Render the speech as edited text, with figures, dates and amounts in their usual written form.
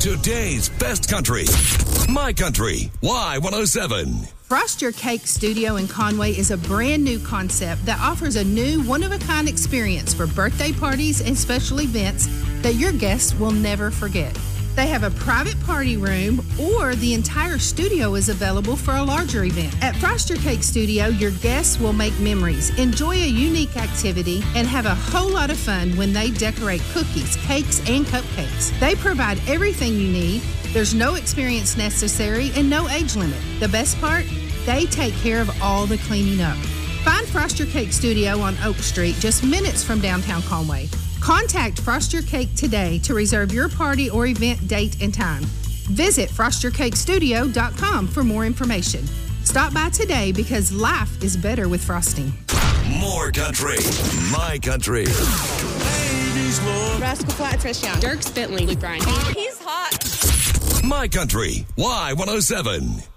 Today's best country. My Country. Y107. Frost Your Cake Studio in Conway is a brand new concept that offers a new one-of-a-kind experience for birthday parties and special events that your guests will never forget. They have a private party room, or the entire studio is available for a larger event. At Frost Your Cake Studio, your guests will make memories, enjoy a unique activity, and have a whole lot of fun when they decorate cookies, cakes, and cupcakes. They provide everything you need. There's no experience necessary and no age limit. The best part? They take care of all the cleaning up. Find Frost Your Cake Studio on Oak Street, just minutes from downtown Conway. Contact Frost Your Cake today to reserve your party or event date and time. Visit frostyourcakestudio.com for more information. Stop by today because life is better with frosting. More country. My Country. Ladies love Rascal Flatts, Trish Young, Dierks Bentley, Luke Bryan. He's hot. My Country. Y107.